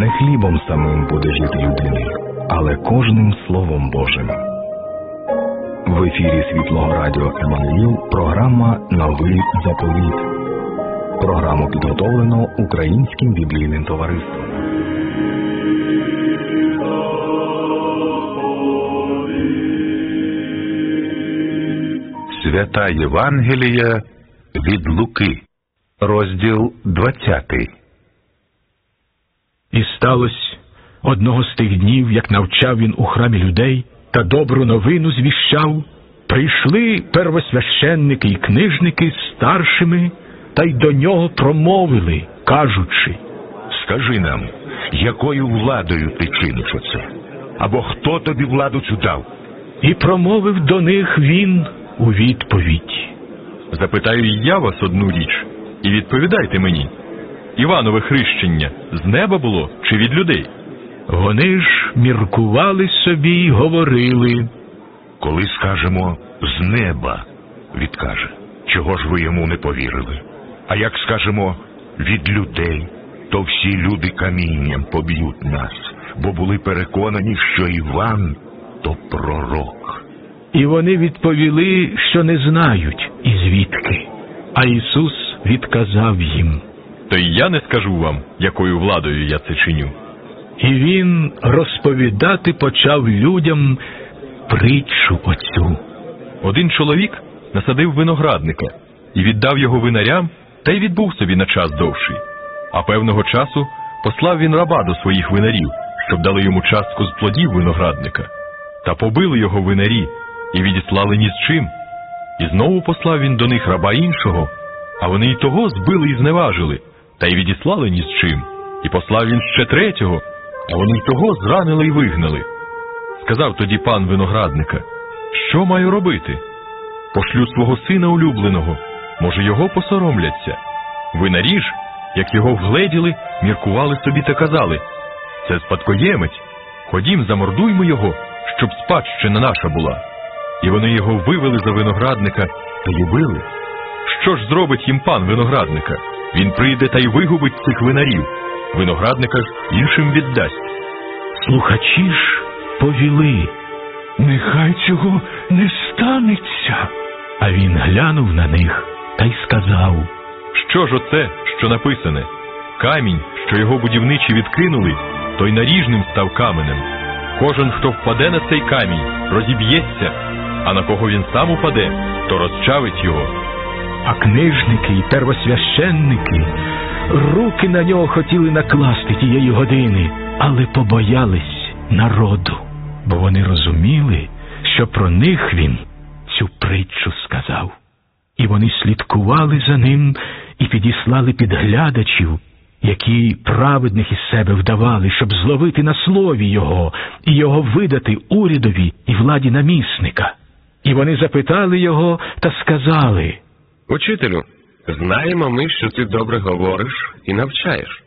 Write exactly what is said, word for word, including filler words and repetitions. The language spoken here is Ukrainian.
Не хлібом самим буде жити людини, але кожним Словом Божим. В ефірі Світлого Радіо Еммануїл програма «Новий заповіт». Програму підготовлено Українським біблійним товариством. Свята Євангелія від Луки, розділ двадцятий. І сталося одного з тих днів, як навчав він у храмі людей та добру новину звіщав, прийшли первосвященники і книжники з старшими, та й до нього промовили, кажучи: «Скажи нам, якою владою ти чиниш оце? Або хто тобі владу цю дав?» І промовив до них він у відповідь: «Запитаю й я вас одну річ, і відповідайте мені. Іванове хрещення з неба було чи від людей?» Вони ж міркували собі й говорили: «Коли скажемо «з неба», відкаже, чого ж ви йому не повірили? А як скажемо «від людей», то всі люди камінням поб'ють нас, бо були переконані, що Іван – то пророк». І вони відповіли, що не знають, і звідки. А Ісус відказав їм: «То й я не скажу вам, якою владою я це чиню». І він розповідати почав людям притчу оцю. Один чоловік насадив виноградника і віддав його винарям, та й відбув собі на час довший. А певного часу послав він раба до своїх винарів, щоб дали йому частку з плодів виноградника. Та побили його винарі і відіслали ні з чим. І знову послав він до них раба іншого, а вони й того збили і зневажили, та й відіслали ні з чим. І послав він ще третього, а вони й того зранили й вигнали. Сказав тоді пан виноградника: «Що маю робити? Пошлю свого сина улюбленого, може, його посоромляться». Винарі ж, як його вгледіли, міркували собі та казали: «Це спадкоємець, ходім, замордуймо його, щоб спадщина наша була». І вони його вивели за виноградника та й убили. Що ж зробить їм пан виноградника? Він прийде та й вигубить цих винарів, виноградника ж іншим віддасть. Слухачі ж повіли: «Нехай цього не станеться». А він глянув на них та й сказав: «Що ж оце, що написане? Камінь, що його будівничі відкинули, той наріжним став каменем. Кожен, хто впаде на цей камінь, розіб'ється, а на кого він сам упаде, то розчавить його». А книжники і первосвященники руки на нього хотіли накласти тієї години, але побоялись народу, бо вони розуміли, що про них він цю притчу сказав. І вони слідкували за ним і підіслали підглядачів, які праведних із себе вдавали, щоб зловити на слові його і його видати урядові і владі намісника. І вони запитали його та сказали: «Учителю, знаємо ми, що ти добре говориш і навчаєш,